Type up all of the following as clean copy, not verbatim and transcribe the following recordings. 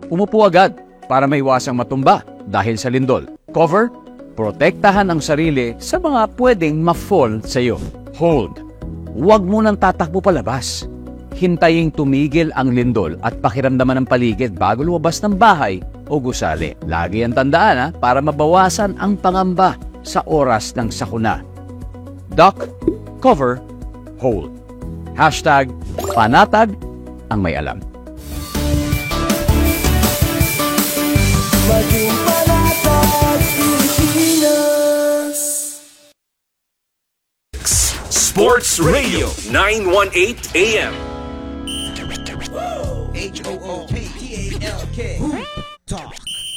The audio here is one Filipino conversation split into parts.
Umupo agad para maiwasang matumba dahil sa lindol. Cover, protektahan ang sarili sa mga pwedeng ma-fall sa iyo. Hold, huwag munang tatakbo palabas. Hintayin tumigil ang lindol at pakiramdaman ng paligid bago lumabas ng bahay o gusali. Lagi ang tandaan para mabawasan ang pangamba sa oras ng sakuna. Duck, cover, hold. Hashtag panatag ang may alam. Maging panatag Pilipinas. Sports Radio 918 AM. HOOPTALK Talk.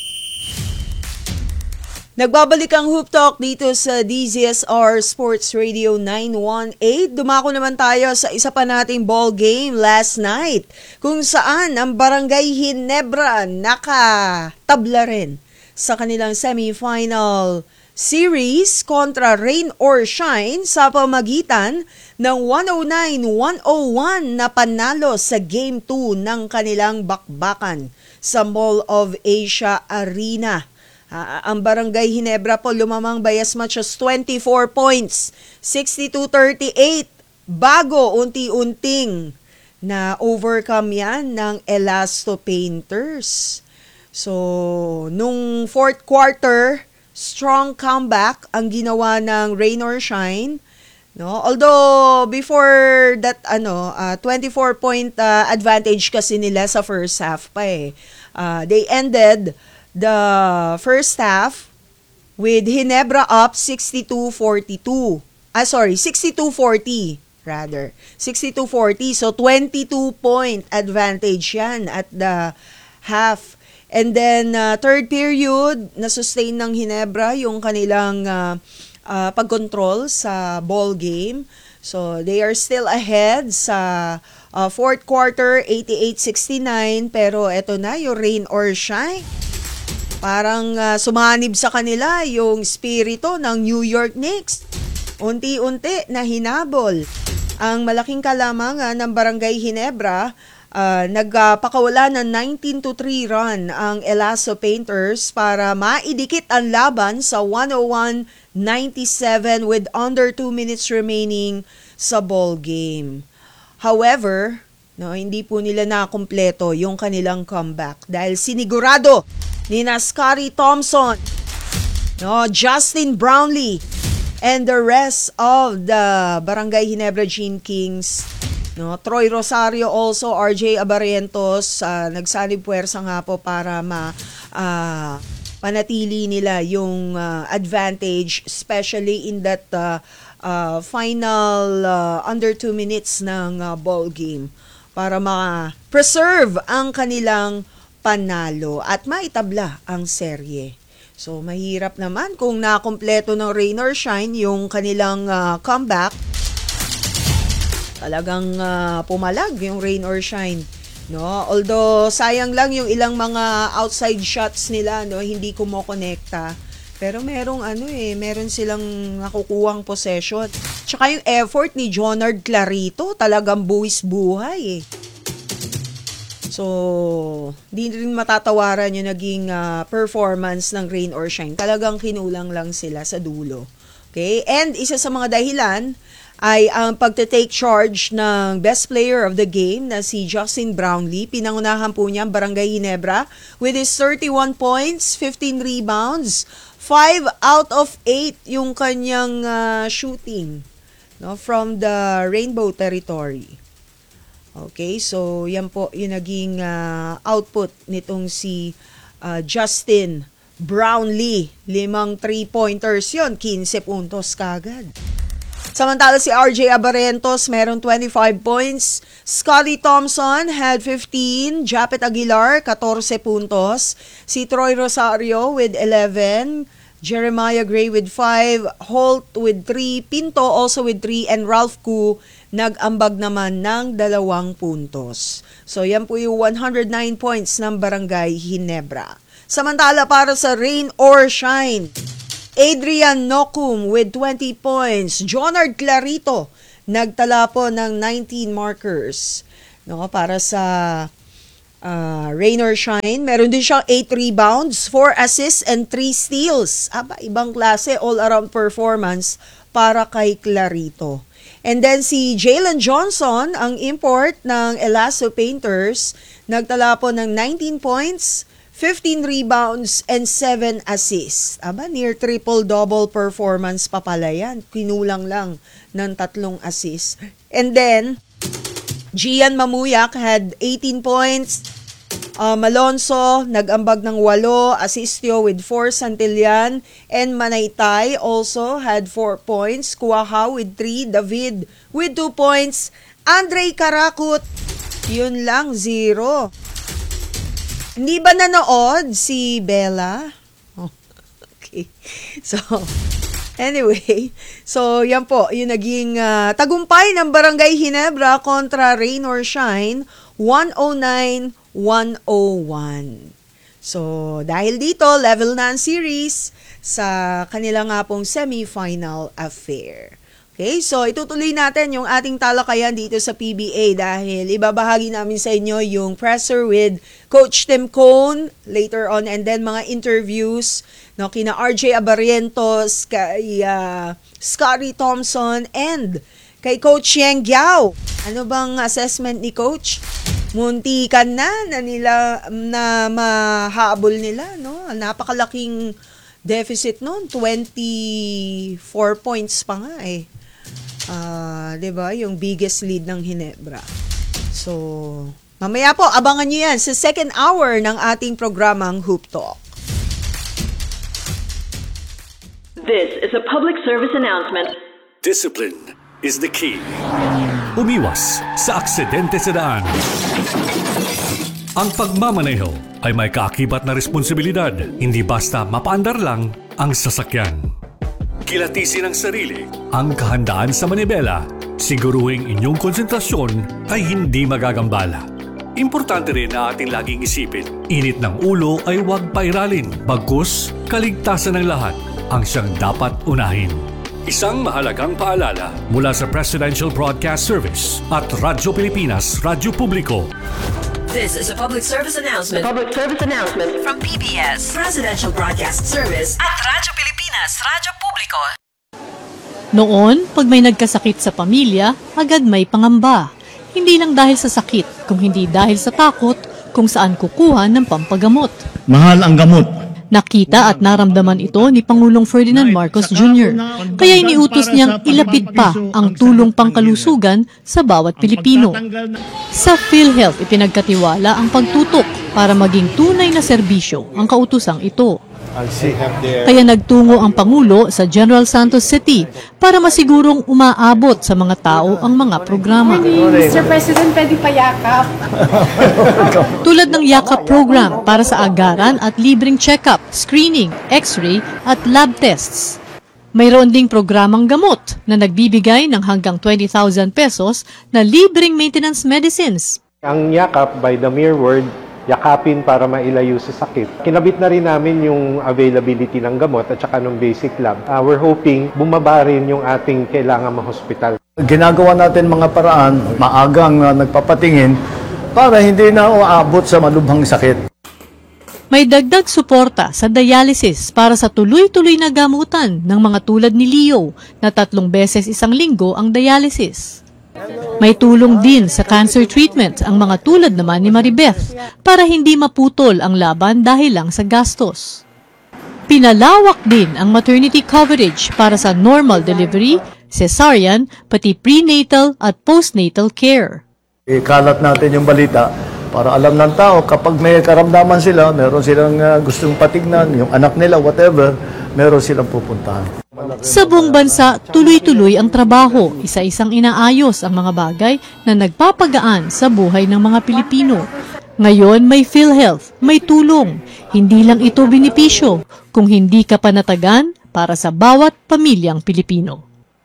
Nagbabalik ang Hoop Talk dito sa DZSR Sports Radio 918. Dumako naman tayo sa isa pa nating ball game last night kung saan ang Barangay Ginebra nakatabla rin sa kanilang semifinal series kontra Rain or Shine sa pamagitan ng 109-101 na panalo sa Game 2 ng kanilang bakbakan sa Mall of Asia Arena. Ang Barangay Ginebra po lumamang by as much as 24 points, 62-38, bago unti-unting na overcome yan ng Elasto Painters. So, nung fourth quarter, strong comeback ang ginawa ng Rain or Shine. No? Although before that 24-point advantage kasi nila sa first half pa eh. They ended the first half with Ginebra up 62-40 rather. 62-40. So 22-point advantage yan at the half. And then third period, na-sustain ng Ginebra yung kanilang pag-control sa ball game. So they are still ahead sa fourth quarter, 88-69. Pero eto na yung Rain or Shine. Parang sumanib sa kanila yung spirito ng New York Knicks. Unti-unti na hinabol ang malaking kalamangan ng Barangay Ginebra. Nagpakawala ng 19-3 run ang Elasto Painters para maidikit ang laban sa 101-97 with under 2 minutes remaining sa ball game. However, hindi po nila nakumpleto yung kanilang comeback dahil sinigurado ni Scottie Thompson, Justin Brownlee, and the rest of the Barangay Ginebra Gene Kings, Troy Rosario also, RJ Abarientos, nagsanib puwersa nga po para panatili nila yung advantage, especially in that final under 2 minutes ng ball game para ma-preserve ang kanilang panalo at maitabla ang serye. So, mahirap naman kung nakumpleto ng Rain or Shine yung kanilang comeback. Talagang pumalag yung Rain or Shine. Although, sayang lang yung ilang mga outside shots nila, hindi kumokonekta. Pero meron silang nakukuhang possession. Tsaka yung effort ni Jonard Clarito, talagang buwis buhay eh. So, di rin matatawaran yung naging performance ng Rain or Shine. Talagang kinulang lang sila sa dulo. Okay? And isa sa mga dahilan ay ang pagte-take charge ng best player of the game na si Justin Brownlee. Pinangunahan po niya ang Barangay Ginebra with his 31 points, 15 rebounds, 5 out of 8 yung kanyang shooting from the Rainbow Territory. Okay, so yan po yung naging output nitong si Justin Brownlee. 5 3-pointers yun, 15 puntos kagad. Samantala si RJ Abarientos meron 25 points. Scottie Thompson had 15. Japet Aguilar 14 puntos. Si Troy Rosario with 11. Jeremiah Gray with 5. Holt with 3. Pinto also with 3. And Ralph Koo nag-ambag naman ng 2 puntos. So yan po yung 109 points ng Barangay Ginebra. Samantala para sa Rain or Shine, Adrian Nocum with 20 points. Jonard Clarito nagtala po ng 19 markers para sa rain or shine. Meron din siyang 8 rebounds, 4 assists, and 3 steals. Ibang klase, all-around performance para kay Clarito. And then si Jalen Johnson, ang import ng Elasto Painters, nagtala po ng 19 points, 15 rebounds, and 7 assists. Near triple-double performance pa pala yan. Kinulang lang ng 3 assists. And then, Gian Mamuyak had 18 points. Malonzo, nag-ambag ng 8, Asistio with 4, Santillan, and Manaytay also had 4 points, Kuaha with 3, David with 2 points, Andre Karakut, yun lang, 0. Hindi ba nanood si Bella? Okay. So, anyway, so yan po, yung naging tagumpay ng Barangay Ginebra kontra Rain or Shine, 109-101. So, dahil dito, level na ang series sa kanila nga pong semi-final affair. Okay, so itutuloy natin yung ating talakayan dito sa PBA dahil ibabahagi namin sa inyo yung presser with Coach Tim Cone later on and then mga interviews kina RJ Abarientos, kay Scotty Thompson and kay Coach Yang Giao. Ano bang assessment ni Coach? Muntikan na nila na mahabol nila, no? Napakalaking deficit noon, 24 points pa nga eh. 'Di ba? Yung biggest lead ng Ginebra. So, mamaya po abangan niyo 'yan sa second hour ng ating programang Hoop Talk. This is a public service announcement. Discipline is the key. Umiwas sa aksidente sa daan. Ang pagmamaneho ay may kaakibat na responsibilidad. Hindi basta mapaandar lang ang sasakyan. Kilatisin ang sarili. Ang kahandaan sa manibela, siguruhing inyong konsentrasyon ay hindi magagambala. Importante rin na ating laging isipin, init ng ulo ay huwag pairalin. Bagkus, kaligtasan ng lahat ang siyang dapat unahin. Isang mahalagang paalala Mula sa Presidential Broadcast Service at Radyo Pilipinas, Radyo Publiko. This is a public service announcement Public service announcement. from PBS, Presidential Broadcast Service at Radyo Pilipinas, Radyo Publiko. Noon, pag may nagkasakit sa pamilya, agad may pangamba. Hindi lang dahil sa sakit, kung hindi dahil sa takot kung saan kukuha ng pampagamot. Mahal ang gamot. Nakita at naramdaman ito ni Pangulong Ferdinand Marcos Jr. Kaya iniutos niyang ilapit pa ang tulong pangkalusugan sa bawat Pilipino. Sa PhilHealth, ipinagkatiwala ang pagtutok para maging tunay na serbisyo ang kautusang ito. Kaya nagtungo ang Pangulo sa General Santos City para masigurong umaabot sa mga tao ang mga programa. Mr. President, pwede pa yakap. Tulad ng yakap program para sa agaran at libreng check-up, screening, x-ray at lab tests. Mayroon ding programang gamot na nagbibigay ng hanggang 20,000 pesos na libreng maintenance medicines. Ang yakap, by the mere word, yakapin para mailayo sa sakit. Kinabit na rin namin yung availability ng gamot at saka ng basic lab. We're hoping bumaba rin yung ating kailangan ma-hospital. Ginagawa natin mga paraan, maagang nagpapatingin para hindi na uabot sa malubhang sakit. May dagdag suporta sa dialysis para sa tuloy-tuloy na gamutan ng mga tulad ni Leo na 3 beses isang linggo ang dialysis. May tulong din sa cancer treatment ang mga tulad naman ni Maribeth para hindi maputol ang laban dahil lang sa gastos. Pinalawak din ang maternity coverage para sa normal delivery, cesarean, pati prenatal at postnatal care. Ikalat natin yung balita para alam ng tao kapag may karamdaman sila, meron silang gustong patignan, yung anak nila, whatever, meron silang pupuntahan. Sa buong bansa, tuloy-tuloy ang trabaho, isa-isang inaayos ang mga bagay na nagpapagaan sa buhay ng mga Pilipino. Ngayon may PhilHealth, may tulong. Hindi lang ito benepisyo, kung hindi ka panatagan para sa bawat pamilyang Pilipino.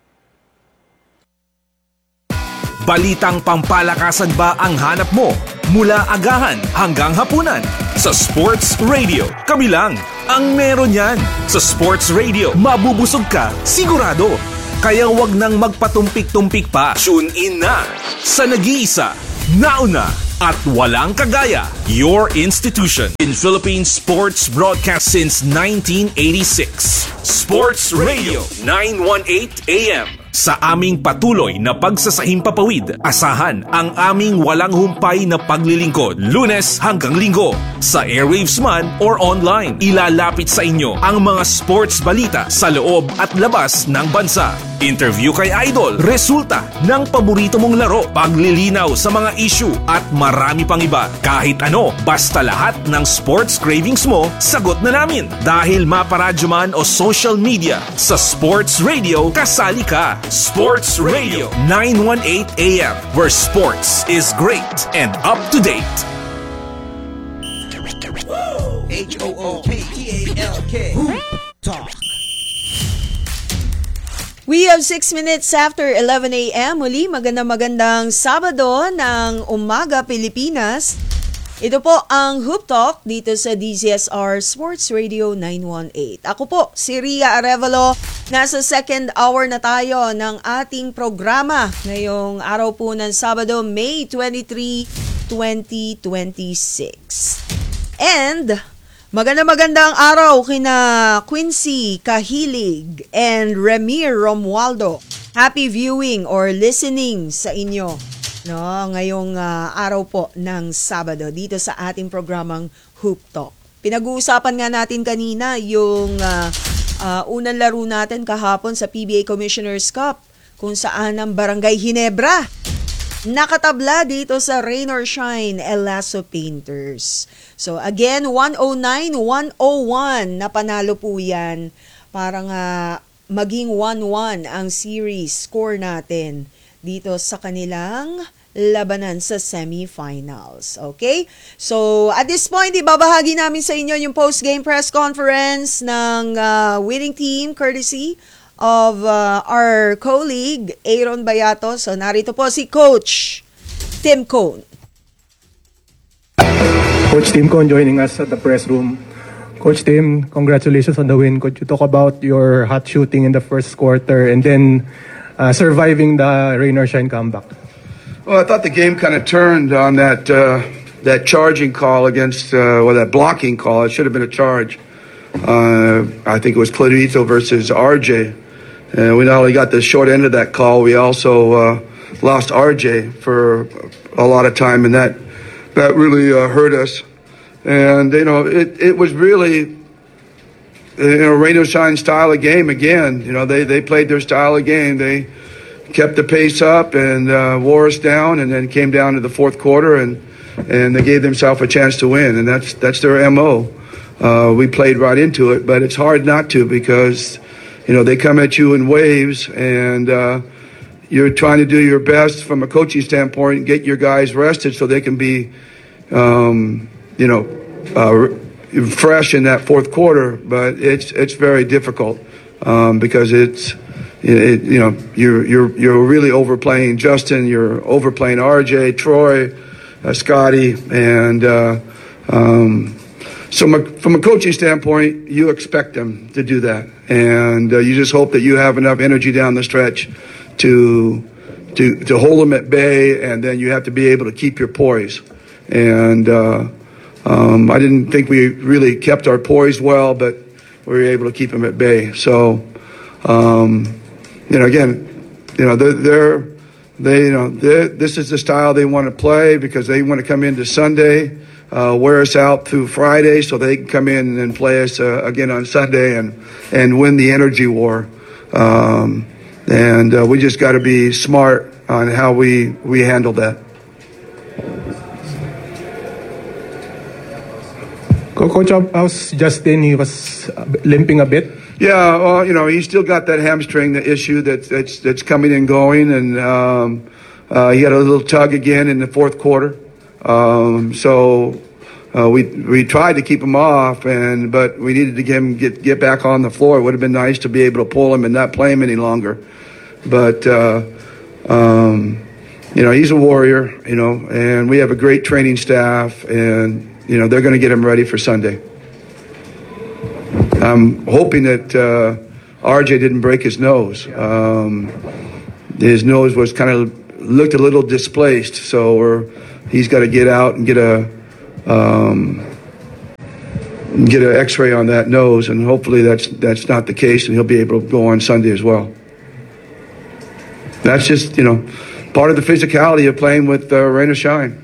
Balitang pampalakasan ba ang hanap mo? Mula agahan hanggang hapunan. Sa Sports Radio, kami lang ang meron yan. Sa Sports Radio, mabubusog ka, sigurado. Kaya wag nang magpatumpik-tumpik pa. Tune in na sa nag-iisa, Nauna at walang kagaya, your institution in Philippine sports broadcast since 1986. Sports Radio 918 AM. Sa aming patuloy na pagsasahimpapawid, asahan ang aming walang humpay na paglilingkod, Lunes hanggang Linggo. Sa airwaves man or online, ilalapit sa inyo ang mga sports balita sa loob at labas ng bansa. Interview kay Idol, resulta ng paborito mong laro, paglilinaw sa mga issue at marami pang iba. Kahit ano, basta lahat ng sports cravings mo, sagot na namin. Dahil maparadyo man o social media, sa Sports Radio, kasali ka. Sports Radio 918 AM, where sports is great and up to date. HOOPTALK Talk. We have 6 minutes after 11 a.m. Muli, magandang Sabado ng Umaga, Pilipinas. Ito po ang Hoop Talk dito sa DZSR Sports Radio 918. Ako po, si Ria Arevalo. Nasa second hour na tayo ng ating programa ngayong araw po ng Sabado, May 23, 2026. And magandang araw kina Quincy Kahilig and Remir Romualdo. Happy viewing or listening sa inyo. No, ngayong araw po ng Sabado dito sa ating programang Hoop Talk. Pinag-uusapan nga natin kanina yung unang laro natin kahapon sa PBA Commissioner's Cup kung saan ang Barangay Ginebra nakatabla dito sa Rain or Shine El Lasso Painters. So again, 109-101 na panalo po yan para nga maging 1-1 ang series score natin dito sa kanilang labanan sa semifinals. Okay? So, at this point, ibabahagi namin sa inyo yung post-game press conference ng winning team courtesy of our colleague, Aaron Bayato. So, narito po si Coach Tim Cone. Coach Tim Cone joining us at the press room. Coach Tim, congratulations on the win. Could you talk about your hot shooting in the first quarter and then surviving the rain or shine comeback? Well, I thought the game kind of turned on that charging call against that blocking call. It should have been a charge. I think it was Clarito versus RJ. We not only got the short end of that call, we also lost RJ for a lot of time, and that really hurt us. And it was really rain or shine style of game again. They played their style of game. They kept the pace up and wore us down, and then came down to the fourth quarter and they gave themselves a chance to win, and that's their MO. We played right into it, but it's hard not to because they come at you in waves, and you're trying to do your best from a coaching standpoint and get your guys rested so they can be fresh in that fourth quarter. But it's very difficult because you're really overplaying Justin, you're overplaying RJ, Troy, Scotty, and so from a coaching standpoint, you expect them to do that, and you just hope that you have enough energy down the stretch to hold them at bay, and then you have to be able to keep your poise. And I didn't think we really kept our poise well, but we were able to keep them at bay. So. This is the style they want to play because they want to come into Sunday, wear us out through Friday, so they can come in and play us again on Sunday and win the energy war. We just got to be smart on how we handle that. Coach, how's Justin? He was limping a bit. Yeah, well, he's still got that hamstring issue that's coming and going, and he had a little tug again in the fourth quarter. We tried to keep him off, but we needed to get back on the floor. It would have been nice to be able to pull him and not play him any longer. But he's a warrior, and we have a great training staff, and they're going to get him ready for Sunday. I'm hoping that RJ didn't break his nose. His nose was kind of looked a little displaced. So he's got to get out and get an X-ray on that nose, and hopefully that's not the case, and he'll be able to go on Sunday as well. That's just part of the physicality of playing with rain or shine.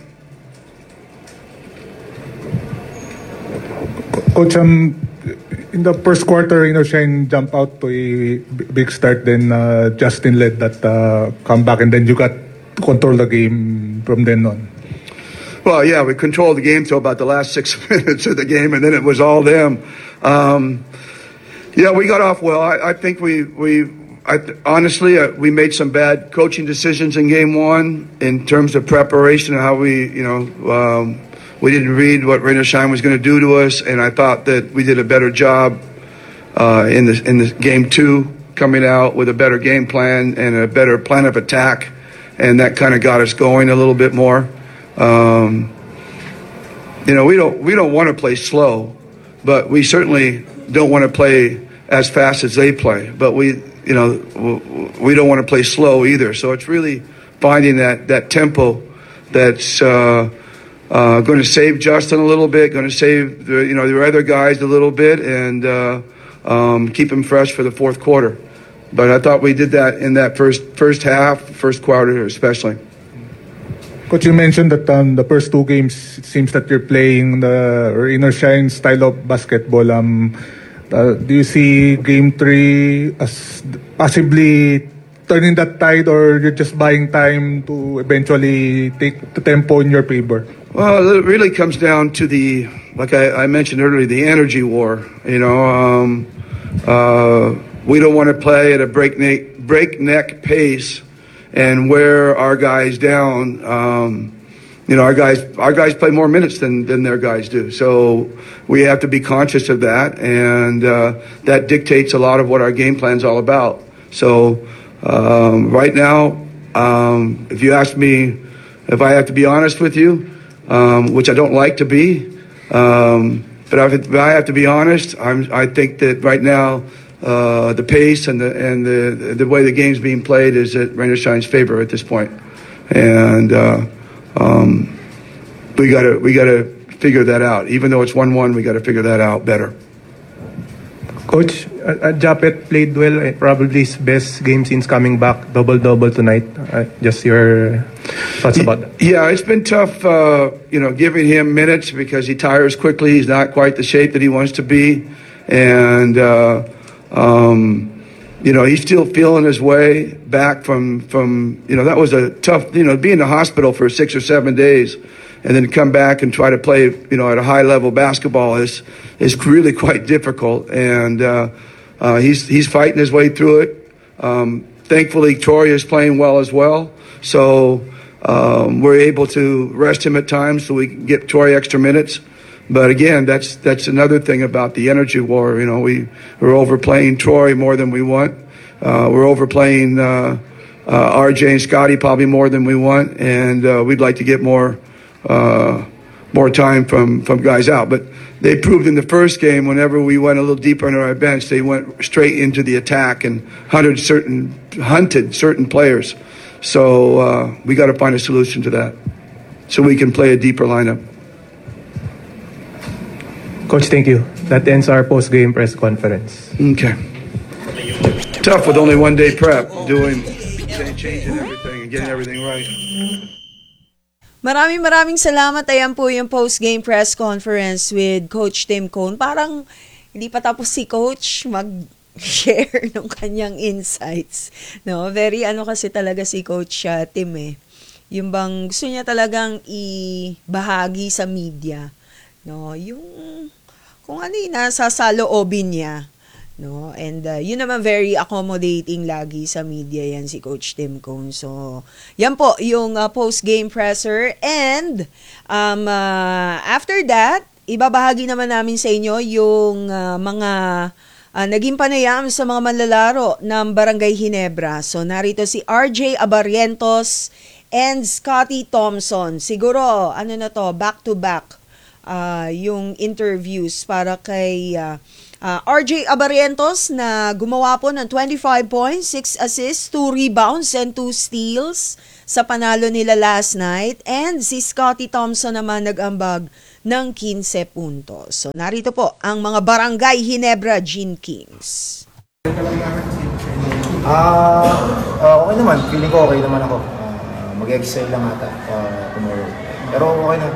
Coach, in the first quarter, Shine jumped out to a big start. Then Justin led that comeback, and then you got to control the game from then on. Well, yeah, we controlled the game till about the last 6 minutes of the game, and then it was all them. We got off well. I think honestly, we made some bad coaching decisions in game one in terms of preparation and how we didn't read what Rain or Shine was going to do to us, and I thought that we did a better job in the game two, coming out with a better game plan and a better plan of attack, and that kind of got us going a little bit more. We don't want to play slow, but we certainly don't want to play as fast as they play. But we don't want to play slow either. So it's really finding that tempo that's going to save Justin a little bit, going to save the other guys a little bit, and keep him fresh for the fourth quarter. But I thought we did that in that first half, first quarter especially. Coach, you mentioned that the first two games, it seems that you're playing the Rain or Shine style of basketball. Do you see game three as possibly turning that tide, or you're just buying time to eventually take the tempo in your favor? Well, it really comes down to like I mentioned earlier, the energy war. We don't want to play at a breakneck pace and wear our guys down. Our guys play more minutes than their guys do. So we have to be conscious of that, and that dictates a lot of what our game plan's all about. So right now, if you ask me if I have to be honest with you, which I don't like to be, but if I have to be honest, I think that right now the pace and the way the game's being played is at Rain or Shine's favor at this point, and we gotta figure that out. Even though it's 1-1, we gotta figure that out better. Coach, Japet played well, probably his best game since coming back, double-double tonight. Just your thoughts about that? Yeah, it's been tough, giving him minutes because he tires quickly. He's not quite the shape that he wants to be, and he's still feeling his way back from that was a tough, be in the hospital for 6 or 7 days and then come back and try to play, at a high level basketball is really quite difficult. And he's fighting his way through it. Thankfully, Torrey is playing well as well. So we're able to rest him at times so we can get Torrey extra minutes. But again, that's another thing about the energy war. We're overplaying Troy more than we want. We're overplaying RJ and Scotty probably more than we want, and we'd like to get more time from guys out. But they proved in the first game, whenever we went a little deeper into our bench, they went straight into the attack and hunted certain players. So we got to find a solution to that, so we can play a deeper lineup. Coach, thank you. That ends our post-game press conference. Okay. Tough with only 1 day prep, changing everything and getting everything right. Maraming salamat. Ayan po yung post-game press conference with Coach Tim Cone. Parang hindi pa tapos si Coach mag-share ng kanyang insights. No? Very kasi talaga si Coach Tim eh. Yung bang gusto niya talagang ibahagi sa media. No? Yung kung ano yung nasa saloobin niya. No? And yun naman very accommodating lagi sa media yan si Coach Tim Cone. So, yan po yung post-game presser. And after that, ibabahagi naman namin sa inyo yung mga naging panayam sa mga manlalaro ng Barangay Ginebra. So, narito si RJ Abarientos and Scotty Thompson. Siguro, back-to-back yung interviews para kay RJ Abarientos na gumawa po ng 25 points, 6 assists, 2 rebounds, and 2 steals sa panalo nila last night. And si Scottie Thompson naman nag-ambag ng 15 puntos. So narito po ang mga Barangay Ginebra Gene Kings. Okay naman. Feeling ko okay naman ako. Mag-excel lang ata tomorrow. Pero okay na.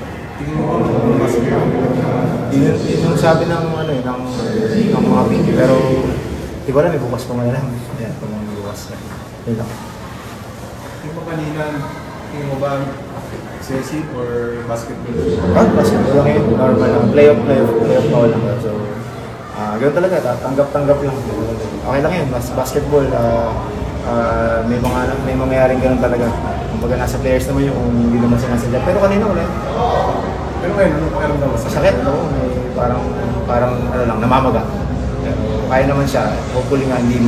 Yung sabi ng mga PG, pero di ko alam, may bukas pa nga lang. Yan, kung may bukas na. Yun lang. Yung mo kanina, tingin mo ba excessive or basketball? Basketball lang yun. Normal lang. Playoff na lang. So, ganoon talaga. Tanggap-tanggap lang. Okay lang yun. Basketball, may mangyayaring ganoon talaga. Kumbaga nasa players naman yun kung hindi naman sinasadya. Pero kanina wala. Pero ngayon, ano pakiramdam mo? Sakit, no? Parang ano lang, namamaga. Pero kaya naman siya. Hopefully nga hindi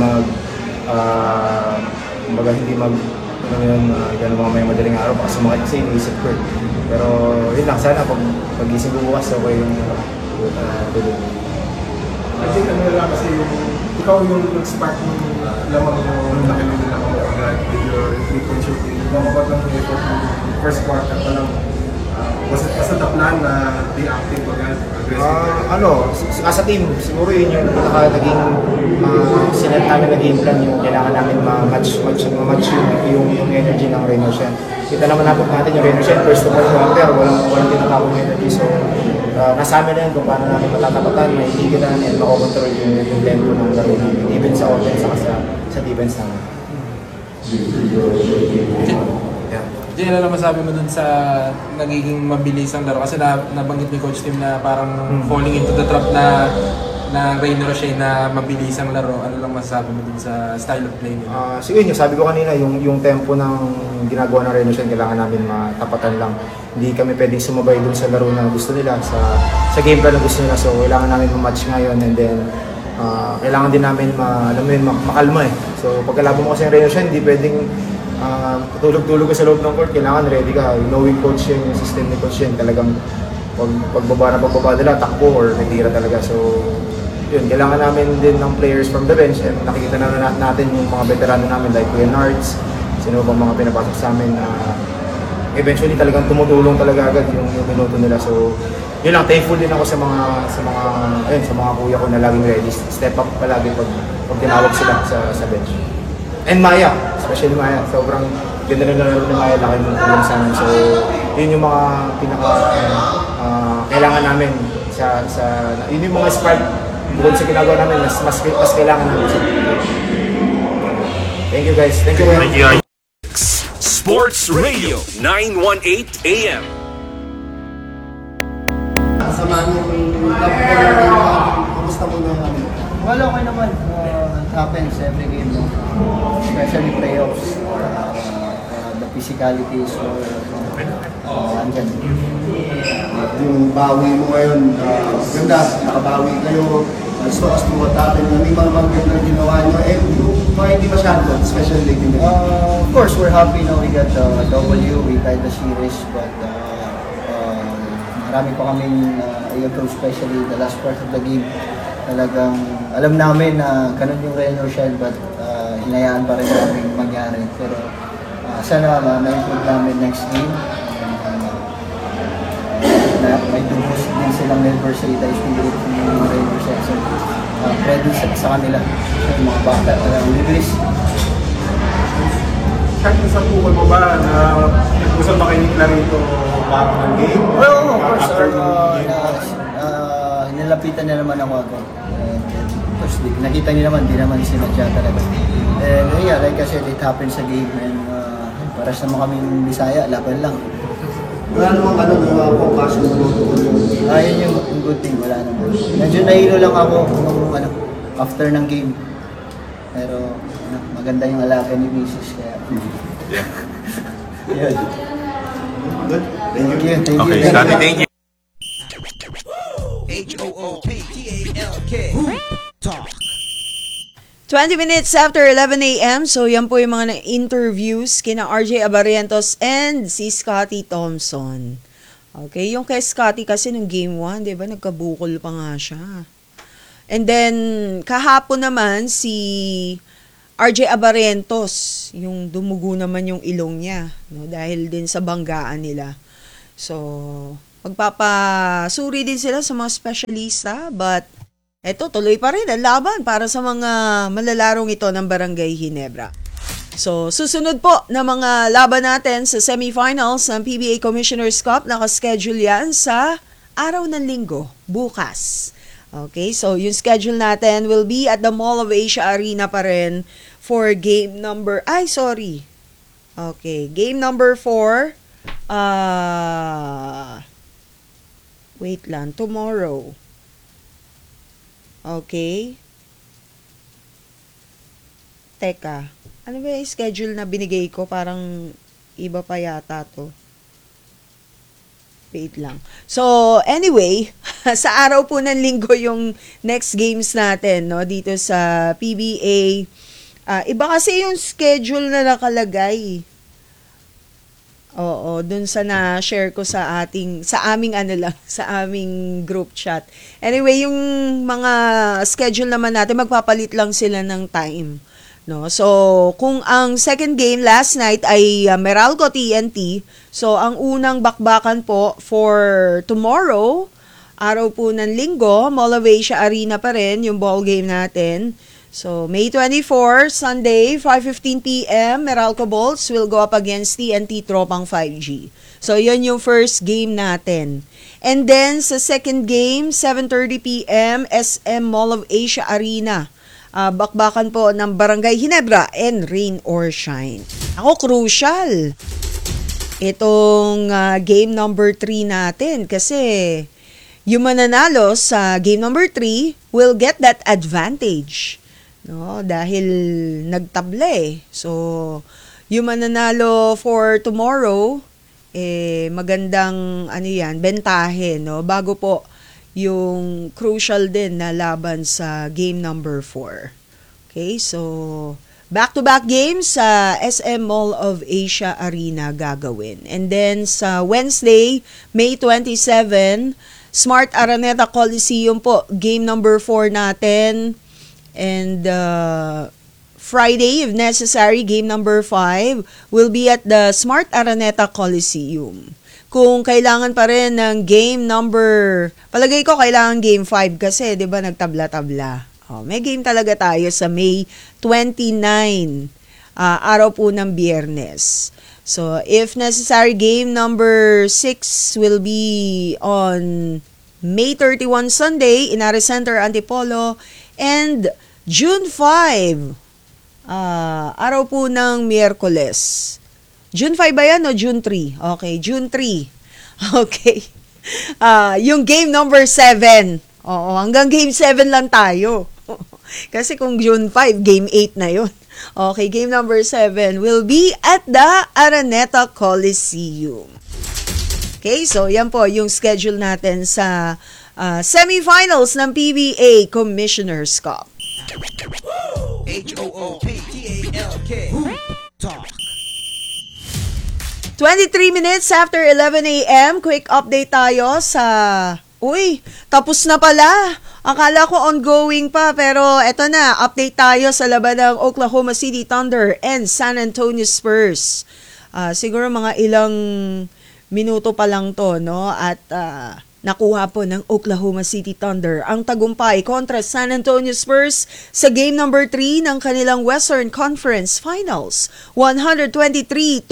gano'n mga may madaling araw, baka sumakit kasi iniisip ko. Pero yun lang, sana pag-gising ko bukas, okay yung tulog. I think ano lang kasi ikaw yung nag-spark ng lamang yung nakilala na ako agad with your 3-point shooting. Lumabot lang yung effort mo first quarter pa lang. Was it the plan na be active agad, aggressive? As a team, siguro yun yung naging sinet namin na game plan, yung kailangan namin ma-match yung energy ng Rain or Shine. Kita naman natin yung Rain or Shine, first of all, walang tinatapong energy. So, nasa amin na yun kung paano namin matatapatan, maiigilan, and makokontrol yung tempo ng laro namin, even sa offense sa defense namin. Jay, ano naman sabi mo dun sa nagiging mabilis ang laro? Kasi nabanggit ni Coach Tim na parang falling into the trap na Rain or Shine na mabilis ang laro. Ano lang masasabi mo dun sa style of play nila? Sige, yung sabi ko kanina, yung tempo ng ginagawa ng Rain or Shine, kailangan namin matapatan lang. Hindi kami pwedeng sumabay dun sa laro na gusto nila, sa game plan na gusto nila. So, kailangan namin ma-match ngayon, and then kailangan din namin makalma eh. So, pagkalabo mo kasi yung Rain or Shine, hindi pwedeng tulog-tulog ka sa loob ng court, kailangan ready ka. Knowing coach yun, yung system ni coach yun, talagang pagbaba nila, takbo or natira talaga. So, yun, kailangan namin din ng players from the bench. Nakikita na natin yung mga veterano namin like Kuya Nards, sino bang mga pinapasok sa amin. Eventually talagang tumutulong talaga agad yung minuto nila. So, yun lang, thankful din ako sa mga kuya ko na laging ready. Step up palagi pag tinawag sila sa bench. And Maya, especially Maya, sobrang ganda na laro ni Maya, laki ng tulong sa amin. So, yun yung mga kailangan namin yun yung mga spark bukod sa ginagawa namin, mas kailangan namin. Thank you guys. Thank you. Sports Radio 918 AM. Kasama yung kumusta mo na kami? Well, okay naman. It happens every game, no? Especially playoffs. The physicality is andyan. Yung bawi mo ngayon, ganda, nakabawi kayo. So as to what happened, may mga magandang ginawa nyo, mga hindi masyado, especially late in the game. Of course, we're happy na we got the W, we tied the series, but marami pa kaming especially the last part of the game. Talagang alam namin na ganun yung Rain or Shine, but hinayaan pa rin namin mangyari. Pero sana ma-improve namin next game. May dugos din silang member sa Itay Spirit yung Rain or Shine. So, credit sa kanila. Yung mga bata talagang bibilis. Kahit sa tukol mo ba na gusto ba kayo ni Clarito bago ng game? Oo, of course. Nilapitan na naman ako agad. First, nakita niyo naman, di naman sinadya talaga. And yeah, like I said, it happens sa game, and paras naman kami ng Bisaya, laban lang. Wala namang passion mo. Yun yung good thing, wala naman. Medyo nahilo lang ako after ng game. Pero maganda yung alaga ni Mrs. Kaya. Yeah. Good. Thank you. Okay, Scottie, thank you. HOOPTALK Talk. 20 minutes after 11 a.m. So, yan po yung mga interviews kina RJ Abarientos and si Scottie Thompson. Okay, yung kay Scottie kasi nung game 1, di ba, nagkabukol pa nga siya. And then, kahapon naman si RJ Abarentos, yung dumugo naman yung ilong niya, no, dahil din sa banggaan nila. So, magpapasuri din sila sa mga specialista, but eto, tuloy pa rin ang laban para sa mga malalarong ito ng Barangay Ginebra. So, susunod po na mga laban natin sa semifinals ng PBA Commissioner's Cup, nakaschedule yan sa araw ng linggo, bukas. Okay, so yung schedule natin will be at the Mall of Asia Arena pa rin for game number, game number 4, wait lang, tomorrow. Okay. Teka, ano ba yung schedule na binigay ko? Parang iba pa yata to. Wait lang. So, anyway, sa araw po ng linggo yung next games natin, no, dito sa PBA. Iba kasi yung schedule na nakalagay. Oo, dun sa na-share ko sa aming group chat. Anyway, yung mga schedule naman natin, magpapalit lang sila ng time. No, so kung ang second game last night ay Meralco TNT, so ang unang bakbakan po for tomorrow, araw po ng linggo, Mall of Asia Arena pa rin yung ball game natin. So May 24, Sunday, 5:15 p.m., Meralco Bolts will go up against TNT Tropang 5G. So yun yung first game natin. And then sa second game, 7:30 p.m., SM Mall of Asia Arena. Bakbakan po ng Barangay Ginebra and Rain or Shine. Ako, crucial itong game number 3 natin kasi yung mananalo sa game number 3 will get that advantage. No? Dahil nagtabla eh. So, yung mananalo for tomorrow, magandang bentahe, no? Bago po yung crucial din na laban sa game number 4. Okay, so back-to-back games sa SM Mall of Asia Arena gagawin. And then sa Wednesday, May 27, Smart Araneta Coliseum po, game number 4 natin. And Friday, if necessary, game number 5 will be at the Smart Araneta Coliseum. Kung kailangan pa rin ng game number, palagay ko kailangan game 5 kasi 'di ba nagtabla-tabla. May game talaga tayo sa May 29, araw po ng Biyernes. So if necessary, game number 6 will be on May 31 Sunday, Inares Center, Antipolo, and June 5, araw po ng Miyerkules. June 5 ba yan o June 3? Okay, June 3. Okay. Yung game number 7. Oo, hanggang game 7 lang tayo. Kasi kung June 5, game 8 na yun. Okay, game number 7 will be at the Araneta Coliseum. Okay, so yan po yung schedule natin sa semifinals ng PBA Commissioner's Cup. HOOPTALK Talk. 23 minutes after 11 a.m., quick update tayo sa... Uy, tapos na pala. Akala ko ongoing pa, pero eto na, update tayo sa laban ng Oklahoma City Thunder and San Antonio Spurs. Siguro mga ilang minuto pa lang to, no? At nakuha po ng Oklahoma City Thunder ang tagumpay kontra San Antonio Spurs sa game number 3 ng kanilang Western Conference Finals. 123-108.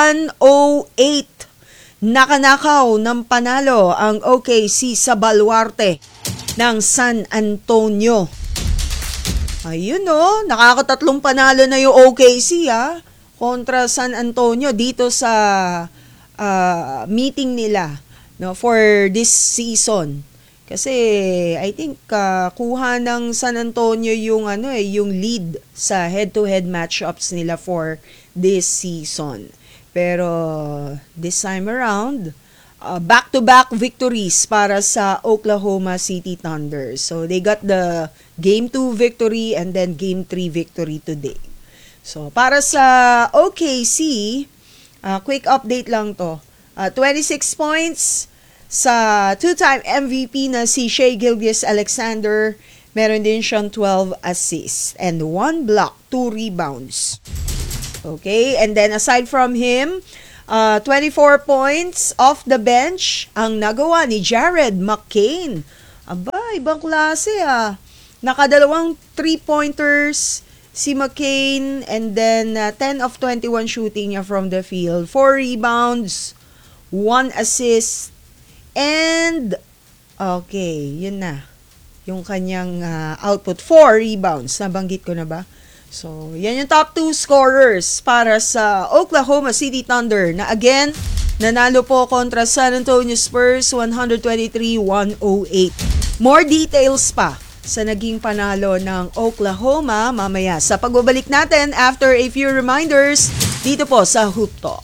Nakanakaw ng panalo ang OKC sa baluarte ng San Antonio. Ayun o, nakakatatlong panalo na yung OKC kontra San Antonio dito sa meeting nila, no, for this season. Kasi I think kuha ng San Antonio yung yung lead sa head-to-head matchups nila for this season. Pero this time around, back-to-back victories para sa Oklahoma City Thunder. So they got the game 2 victory and then game 3 victory today. So para sa OKC, quick update lang to. 26 points sa two-time MVP na si Shai Gilgeous-Alexander, Meron din siyang 12 assists and 1 block, 2 rebounds. Okay, and then aside from him, 24 points off the bench ang nagawa ni Jared McCain. Aba, ibang klase Nakadalawang 3-pointers si McCain, and then 10 of 21 shooting niya from the field. 4 rebounds, 1 assist, and okay, yun na. Yung kanyang output. 4 rebounds. Nabanggit ko na ba? So, yan yung top 2 scorers para sa Oklahoma City Thunder na again, nanalo po kontra San Antonio Spurs 123-108. More details pa sa naging panalo ng Oklahoma mamaya sa pagbabalik natin after a few reminders dito po sa Hoop Talk.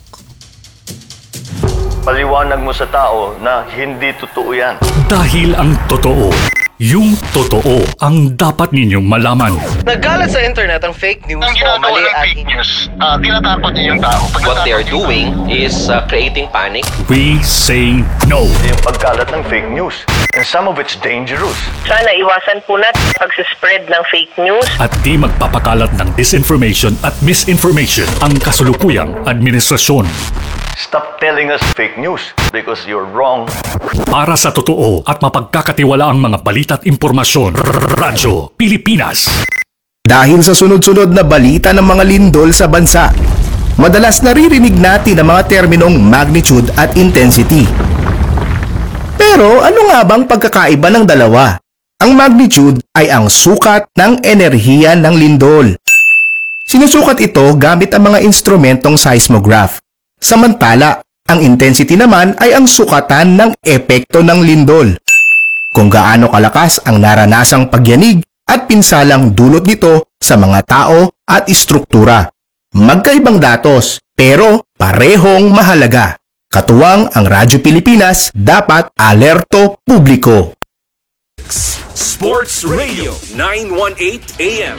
Paliwanag mo sa tao na hindi totoo yan. Dahil ang totoo, yung totoo ang dapat ninyong malaman. Nagkalat sa internet ang fake news o mali at fake news. Tinatakot niyo yung tao. What they are doing is creating panic. We say no. Yung pagkalat ng fake news. And some of it's dangerous. Sana iwasan po natin pag-spread ng fake news. At di magpapakalat ng disinformation at misinformation ang kasulukuyang administrasyon. Stop telling us fake news because you're wrong. Para sa totoo at mapagkakatiwalaang mga balita at impormasyon, Radyo Pilipinas. Dahil sa sunod-sunod na balita ng mga lindol sa bansa, madalas naririnig natin ang mga terminong magnitude at intensity. Pero ano nga bang pagkakaiba ng dalawa? Ang magnitude ay ang sukat ng enerhiya ng lindol. Sinusukat ito gamit ang mga instrumentong seismograph. Samantala, ang intensity naman ay ang sukatan ng epekto ng lindol. Kung gaano kalakas ang naranasang pagyanig at pinsalang dulot nito sa mga tao at istruktura. Magkaibang datos, pero parehong mahalaga. Katuwang ang Radyo Pilipinas, dapat alerto publiko. Sports Radio 918 AM.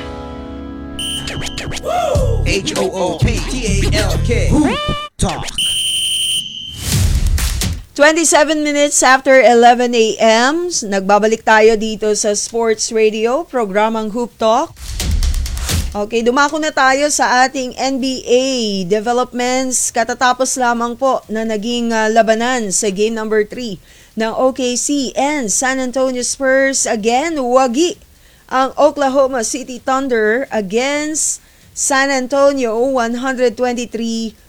HOOPTALK. Hoop Talk. 27 minutes after 11 a.m. Nagbabalik tayo dito sa Sports Radio, programang Hoop Talk. Okay, dumako na tayo sa ating NBA developments. Katatapos lamang po na naging labanan sa game number 3 ng OKC and San Antonio Spurs. Again, wagi ang Oklahoma City Thunder against San Antonio 123-108.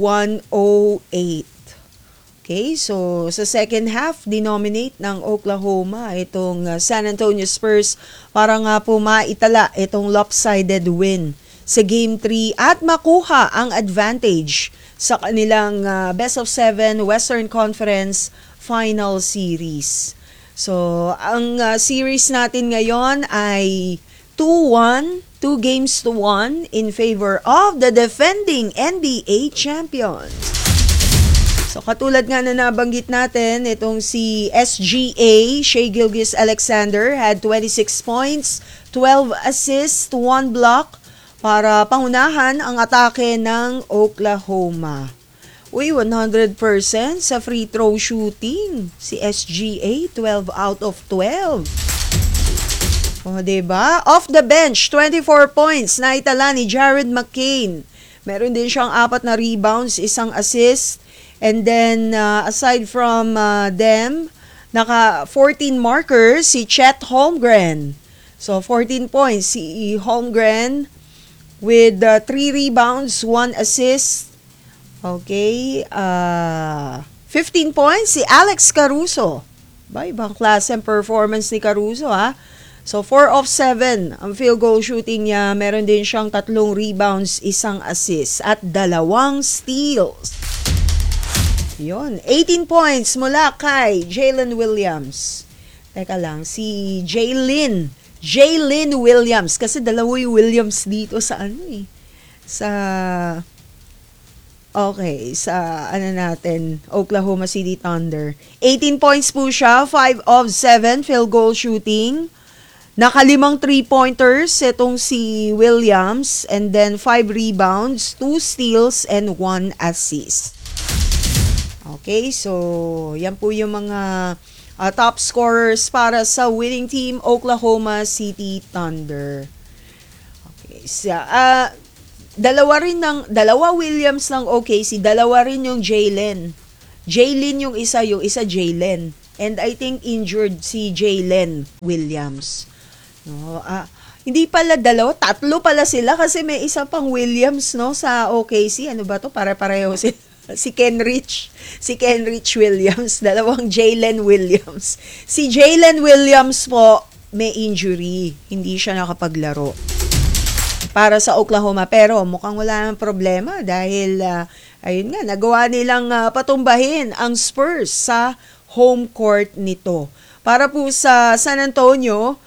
Okay, so sa second half, dinominate ng Oklahoma itong San Antonio Spurs para nga po maitala itong lopsided win sa Game 3 at makuha ang advantage sa kanilang Best of 7 Western Conference Final Series. So, ang series natin ngayon ay 2-1, 2-1 in favor of the defending NBA champions. So, katulad nga na nabanggit natin, itong si SGA, Shai Gilgeous-Alexander, had 26 points, 12 assists, 1 block para pangunahan ang atake ng Oklahoma. Uy, 100% sa free throw shooting. Si SGA, 12 out of 12. O, diba? Off the bench, 24 points na itala ni Jared McCain. Meron din siyang 4 na rebounds, 1 assist. And then, aside from them, naka 14 markers si Chet Holmgren. So, 14 points si Holmgren with 3 rebounds, 1 assist. Okay. 15 points si Alex Caruso. Ba, ibang klase ang performance ni Caruso, ha? So, 4 of 7 ang field goal shooting niya. Meron din siyang 3 rebounds, 1 assist at 2 steals. Yun. 18 points mula kay Jalen Williams. Teka lang, si Jalen Williams. Kasi dalawa yung Williams dito sa natin, Oklahoma City Thunder. 18 points po siya, 5 of 7 field goal shooting. Nakalimang 3-pointers itong si Williams, and then 5 rebounds, 2 steals, and 1 assist. Okay, so yan po yung mga top scorers para sa winning team, Oklahoma City Thunder. Okay. Dalawa Williams ng OKC, dalawa rin yung Jalen. Jalen yung isa Jalen. And I think injured si Jalen Williams. No, hindi pala dalawa, tatlo pala sila kasi may isa pang Williams no sa OKC. Ano ba to? Pare-pareho sila. Si Kenrich Williams, dalawang Jalen Williams. Si Jalen Williams po may injury, hindi siya nakapaglaro para sa Oklahoma, pero mukhang wala nang problema dahil ayun nga, nagawa nilang patumbahin ang Spurs sa home court nito. Para po sa San Antonio,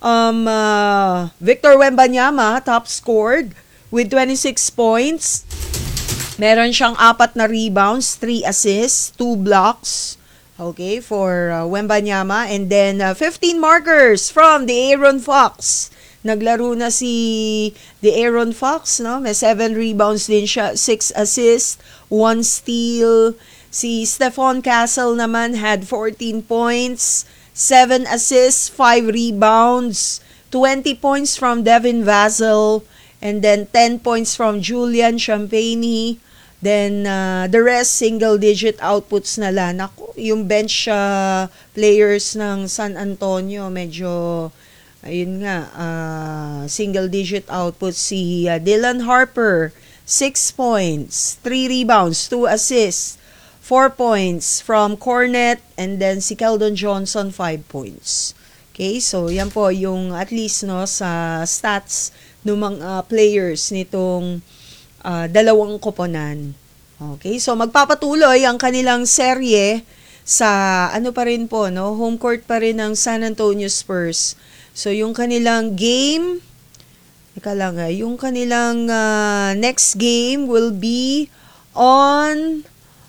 Victor Wembanyama top scored with 26 points. Meron siyang 4 na rebounds, 3 assists, 2 blocks. Okay, for Wembanyama. And then 15 markers from De'Aaron Fox. Naglaro na si De'Aaron Fox, no? May 7 rebounds din siya, 6 assists, 1 steal. Si Stephon Castle naman had 14 points, 7 assists, 5 rebounds, 20 points from Devin Vassell, and then 10 points from Julian Champagny. Then, the rest, single-digit outputs na lang. Ako, yung bench players ng San Antonio, medyo, ayun nga, single-digit outputs. Si Dylan Harper, 6 points, 3 rebounds, 2 assists, 4 points from Cornet, and then si Keldon Johnson, 5 points. Okay, so yan po yung at least no sa stats ng mga players nitong dalawang koponan. Okay, so magpapatuloy ang kanilang serye sa ano pa rin po, no? Home court pa rin ng San Antonio Spurs. So yung kanilang game, yung kanilang next game will be on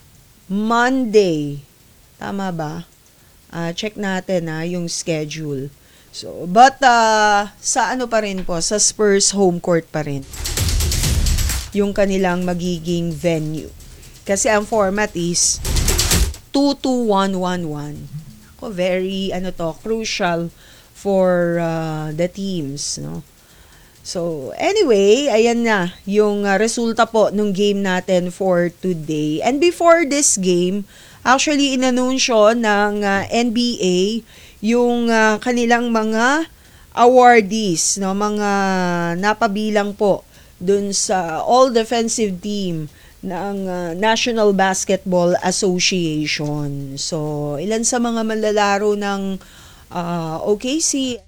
Monday. Tama ba? Check natin yung schedule. So, but sa ano pa rin po, sa Spurs home court pa rin yung kanilang magiging venue. Kasi ang format is 2-2-1-1-1. Very crucial for the teams, no? So, anyway, ayan na yung resulta po ng game natin for today. And before this game, actually inanunsyo ng NBA yung kanilang mga awardees, no, mga napabilang po dun sa all-defensive team ng National Basketball Association. So, ilan sa mga manlalaro ng OKC,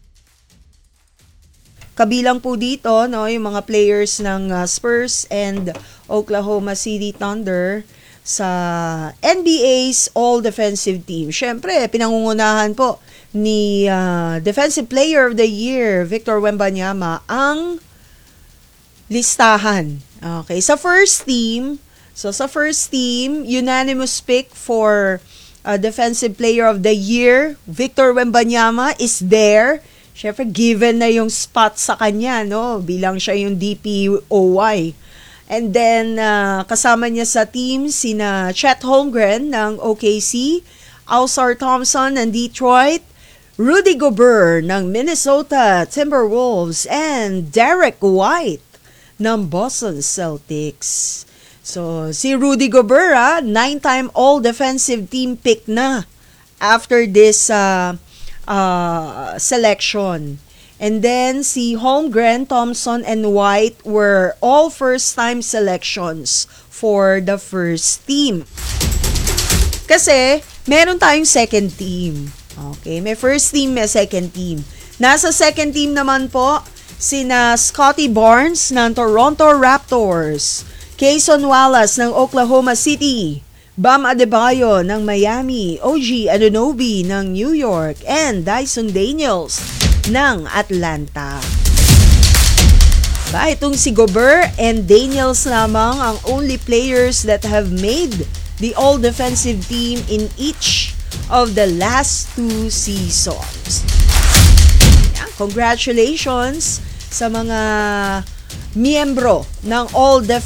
kabilang po dito, no, yung mga players ng Spurs and Oklahoma City Thunder sa NBA's all-defensive team. Siyempre, pinangungunahan po ni Defensive Player of the Year, Victor Wembanyama, ang listahan. Okay, sa first team, unanimous pick for Defensive Player of the Year, Victor Wembanyama is there. Siyempre, given na yung spot sa kanya, no? Bilang siya yung DPOY. And then, kasama niya sa team sina Chet Holmgren ng OKC, Ausar Thompson ng Detroit, Rudy Gobert ng Minnesota Timberwolves, and Derek White ng Boston Celtics. So, si Rudy Gobert, 9-time all-defensive team pick na after this selection. And then, si Holmgren, Thompson, and White were all first-time selections for the first team. Kasi, meron tayong second team. Okay, may first team, may second team. Nasa second team naman po, sina Scottie Barnes ng Toronto Raptors, Cason Wallace ng Oklahoma City, Bam Adebayo ng Miami, OG Anunoby ng New York, and Dyson Daniels ng Atlanta. Itong si Gobert and Daniels lamang ang only players that have made the all-defensive team in each of the last 2 seasons. Congratulations sa mga miyembro ng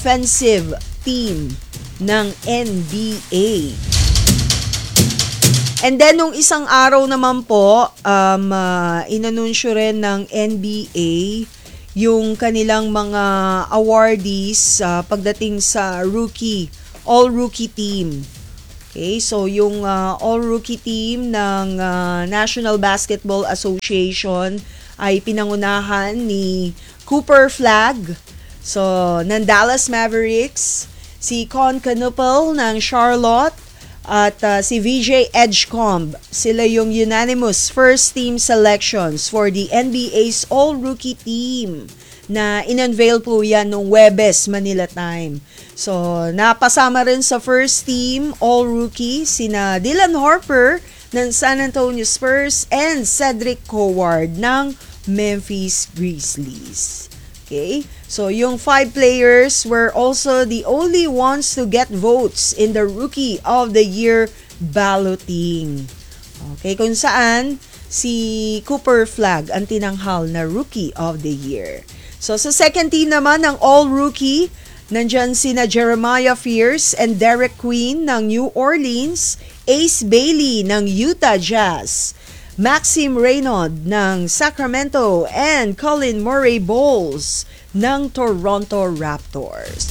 all-defensive team ng NBA. And then, nung isang araw naman po, inanunsyo rin ng NBA yung kanilang mga awardees pagdating sa all-rookie team. Okay, so yung all-rookie team ng National Basketball Association ay pinangunahan ni Cooper Flagg, so ng Dallas Mavericks, si Con Canupel ng Charlotte, at si VJ Edgecomb. Sila yung unanimous first team selections for the NBA's all-rookie team na in-unveil po yan noong Webes, Manila time. So, napasama rin sa first team all-rookie sina Dylan Harper ng San Antonio Spurs and Cedric Howard ng Memphis Grizzlies. Okay? So, yung 5 players were also the only ones to get votes in the Rookie of the Year balloting. Okay, kung saan si Cooper Flagg ang tinanghal na Rookie of the Year. So, sa second team naman ng All-Rookie, nandyan sina Jeremiah Fierce and Derek Queen ng New Orleans, Ace Bailey ng Utah Jazz, Maxime Reynaud ng Sacramento, and Colin Murray Bowles ng Toronto Raptors.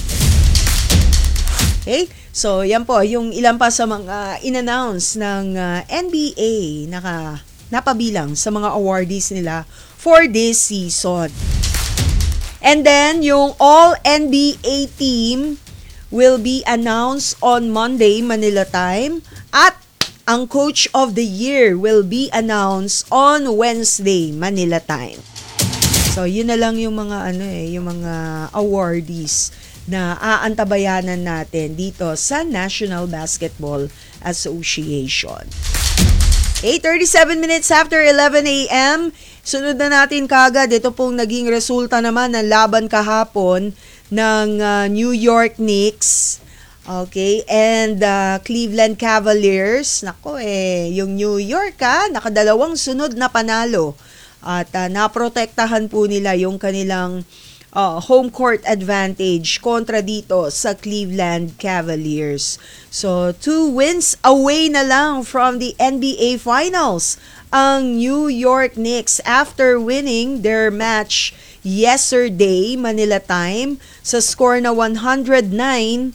Okay? So, yan po, yung ilan pa sa mga in-announce ng NBA napabilang sa mga awardees nila for this season. And then, yung All-NBA team will be announced on Monday, Manila time, at ang Coach of the Year will be announced on Wednesday, Manila time. So, yun na lang yung mga yung mga awardees na aantabayanan natin dito sa National Basketball Association. 8:37 minutes after 11 a.m. Sunod na natin kagad. Ito pong naging resulta naman ng laban kahapon ng New York Knicks. Okay, and Cleveland Cavaliers. Nako yung New York nakadalawang sunod na panalo. At naprotektahan po nila yung kanilang home court advantage kontra dito sa Cleveland Cavaliers. So, 2 wins away na lang from the NBA Finals ang New York Knicks after winning their match yesterday, Manila time, sa score na 109-93.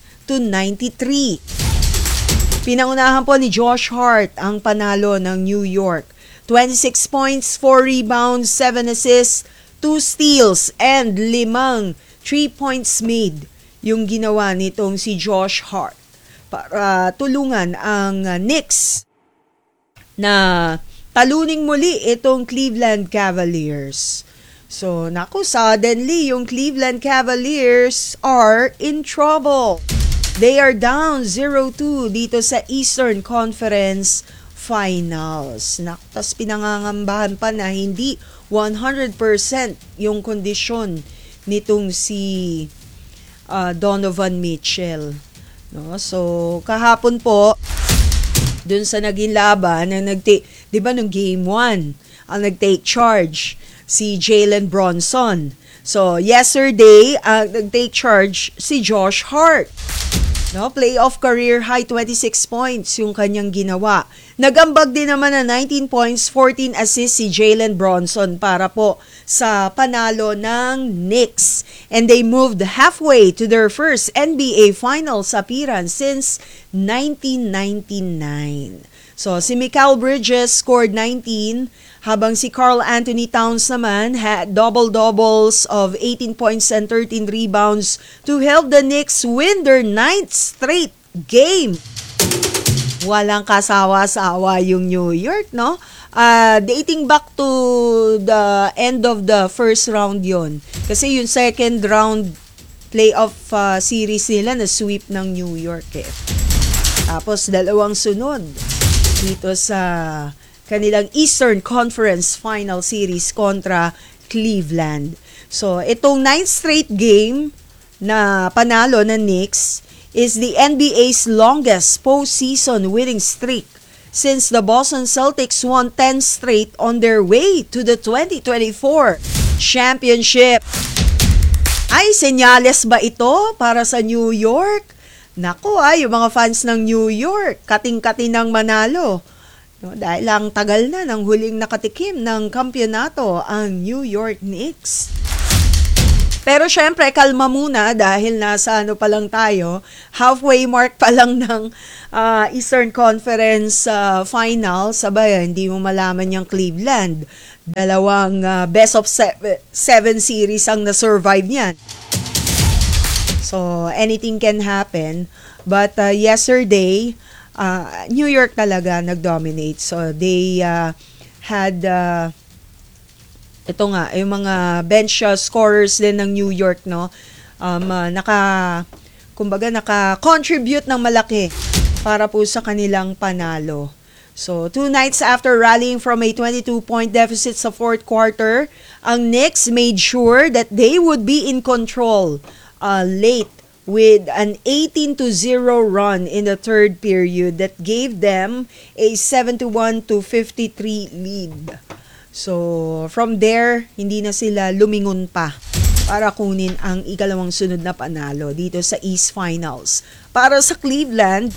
Pinangunahan po ni Josh Hart ang panalo ng New York. 26 points, 4 rebounds, 7 assists, 2 steals, and 5 3-points made yung ginawa nitong si Josh Hart para tulungan ang Knicks na taluning muli itong Cleveland Cavaliers. So, suddenly yung Cleveland Cavaliers are in trouble. They are down 0-2 dito sa Eastern Conference Finals. Tapos pinangangambahan pa na hindi 100% yung kondisyon nitong si Donovan Mitchell. No? So, kahapon po, dun sa naging laban, di ba nung game 1, ang nag-take charge si Jalen Bronson. So, yesterday, nag-take charge si Josh Hart. No, playoff career high 26 points yung kanyang ginawa. Nagambag din naman na 19 points, 14 assists si Jalen Bronson para po sa panalo ng Knicks. And they moved halfway to their first NBA Finals appearance since 1999. So, si Mikal Bridges scored 19, habang si Karl Anthony Towns naman had double-doubles of 18 points and 13 rebounds to help the Knicks win their 9th straight game. Walang kasawa-sawa yung New York, no? Dating back to the end of the first round yon. Kasi yung second round playoff series nila na sweep ng New York Tapos dalawang sunod dito sa kanilang Eastern Conference Final Series kontra Cleveland. So, itong 9th straight game na panalo ng Knicks is the NBA's longest postseason winning streak since the Boston Celtics won 10 straight on their way to the 2024 championship. Ay, senyales ba ito para sa New York? Naku yung mga fans ng New York, kating-kating ng manalo No, dahil lang tagal na ng huling nakatikim ng kampyonato ang New York Knicks. Pero syempre, kalma muna dahil nasa pa lang tayo, halfway mark pa lang ng Eastern Conference Final. Sabay, hindi mo malaman yung Cleveland. Dalawang best of 7 series ang na-survive niyan. So, anything can happen. But yesterday, New York talaga nag-dominate. So, they had... ito nga, yung mga bench scorers din ng New York, no? Naka-contribute ng malaki para po sa kanilang panalo. So, 2 nights after rallying from a 22-point deficit sa fourth quarter, ang Knicks made sure that they would be in control late with an 18-0 run in the third period that gave them a 71-53 lead. So, from there, hindi na sila lumingon pa para kunin ang ikalawang sunod na panalo dito sa East Finals. Para sa Cleveland,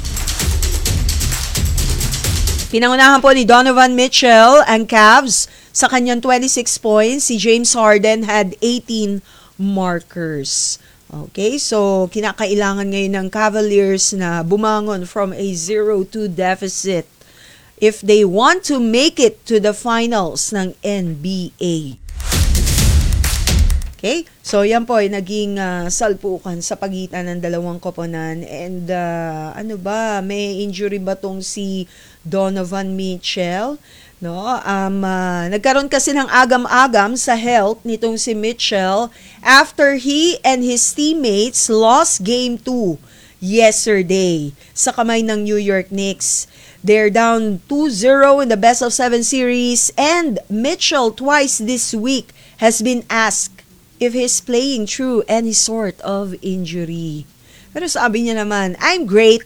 pinangunahan po ni Donovan Mitchell ang Cavs sa kanyang 26 points. Si James Harden had 18 markers. Okay, so kinakailangan ngayon ng Cavaliers na bumangon from a 0-2 deficit if they want to make it to the finals ng NBA. Okay? So, yan po ay naging salpukan sa pagitan ng dalawang koponan. And may injury ba tong si Donovan Mitchell? No? Nagkaroon kasi ng agam-agam sa health nitong si Mitchell after he and his teammates lost Game 2 yesterday sa kamay ng New York Knicks. They're down 2-0 in the best of 7 series, and Mitchell twice this week has been asked if he's playing through any sort of injury. Pero sabi niya naman, I'm great.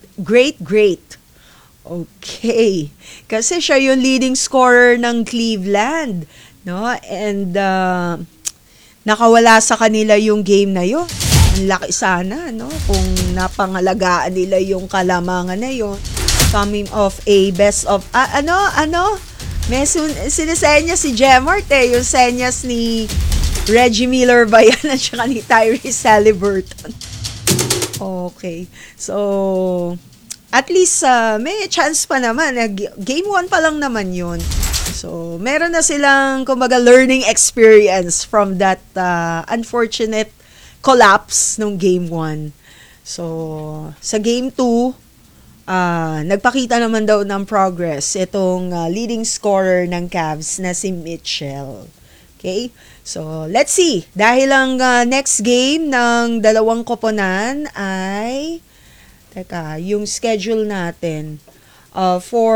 Okay. Kasi siya yung leading scorer ng Cleveland, no? And nakawala sa kanila yung game na yun. Ang laki sana, no? Kung napangalagaan nila yung kalamangan na yun. Coming off a best of may sinisenya si Gemart yung senyas ni Reggie Miller ba yan at saka ni Tyrese Haliburton. Okay, so at least may chance pa naman. Game 1 pa lang naman yun. So meron na silang kumbaga learning experience from that unfortunate collapse nung Game 1. So sa Game 2 nagpakita naman daw ng progress itong leading scorer ng Cavs na si Mitchell. Okay? So, let's see. Dahil ang next game ng dalawang koponan ay yung schedule natin for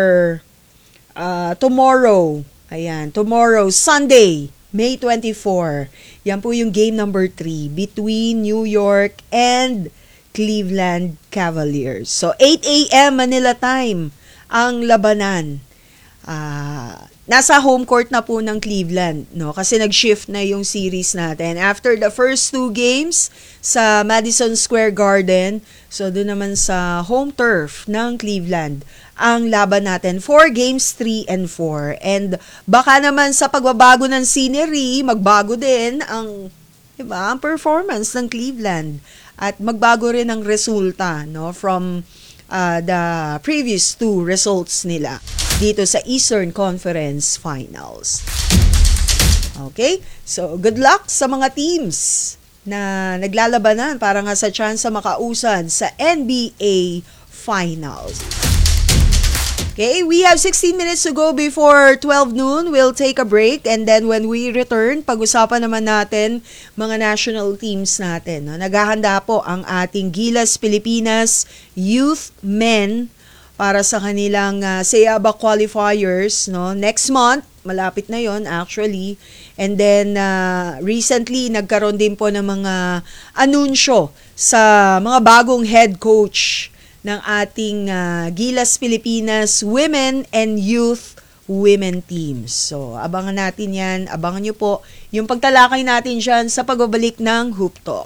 tomorrow. Ayan, tomorrow, Sunday, May 24. Yan po yung game number 3 between New York and Cleveland Cavaliers. So, 8 a.m. Manila time ang labanan. Nasa home court na po ng Cleveland, no? Kasi nag-shift na yung series natin. After the first 2 games sa Madison Square Garden, so doon naman sa home turf ng Cleveland, ang laban natin for games 3 and 4. And baka naman sa pagbabago ng scenery, magbago din ang performance ng Cleveland. At magbago rin ang resulta, no, from the previous 2 results nila dito sa Eastern Conference Finals. Okay? So, good luck sa mga teams na naglalabanan para nga sa chance sa makausad sa NBA Finals. Okay, we have 16 minutes to go before 12 noon. We'll take a break and then when we return, pag-usapan naman natin mga national teams natin. No? Naghahanda po ang ating Gilas Pilipinas Youth Men para sa kanilang SEABA qualifiers, no? Next month, malapit na yon actually. And then recently nagkaroon din po ng mga anunsyo sa mga bagong head coach ng ating Gilas Pilipinas Women and Youth Women Teams. So, abangan natin yan. Abangan nyo po yung pagtalakay natin dyan sa pagbabalik ng Hoop Talk.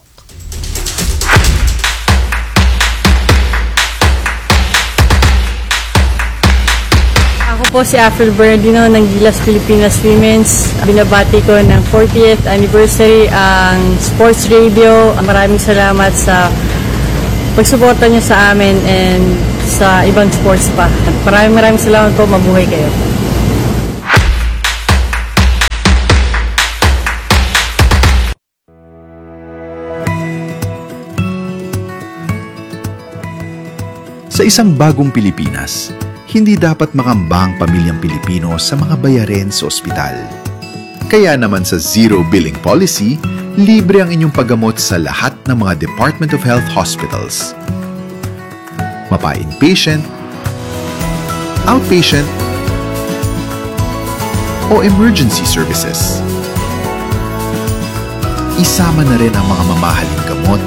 Ako po po si April Bernardino ng Gilas Pilipinas Women's. Binabati ko ng 40th anniversary ang Sports Radio. Maraming salamat sa pagsuporta niyo sa amin and sa ibang sports pa. Maraming salamat po. Mabuhay kayo. Sa isang bagong Pilipinas, hindi dapat makamba ang pamilyang Pilipino sa mga bayarin sa ospital. Kaya naman sa Zero Billing Policy, libre ang inyong paggamot sa lahat ng mga Department of Health hospitals. Mapa-inpatient, outpatient, o emergency services. Isama na rin ang mga mamahaling gamot,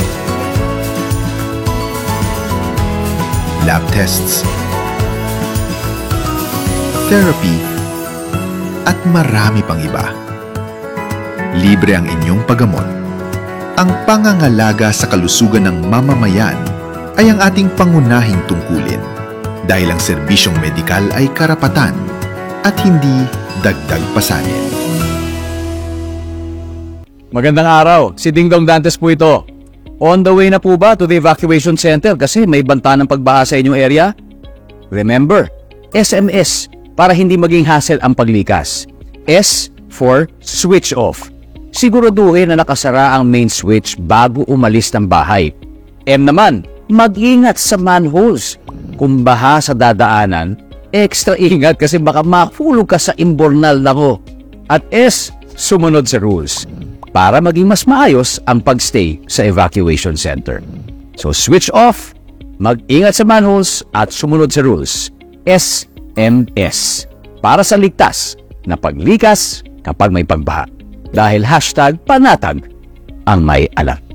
lab tests, therapy, at marami pang iba. Libre ang inyong paggamot. Ang pangangalaga sa kalusugan ng mamamayan ay ang ating pangunahing tungkulin dahil ang serbisyong medikal ay karapatan at hindi dagdag pasanin. Magandang araw, si Dingdong Dantes po ito. On the way na po ba to the evacuation center kasi may banta ng pagbaha sa inyong area? Remember, SMS para hindi maging hassle ang paglikas. S for switch off. Siguraduhin na nakasara ang main switch bago umalis ng bahay. M naman, mag-ingat sa manholes. Kung baha sa dadaanan, extra ingat kasi baka mapulog ka sa imbornal na ko. At S, sumunod sa rules para maging mas maayos ang pagstay sa evacuation center. So switch off, mag-ingat sa manholes at sumunod sa rules. SMS para sa ligtas na paglikas kapag may pagbaha. Dahil #panatag ang may alam.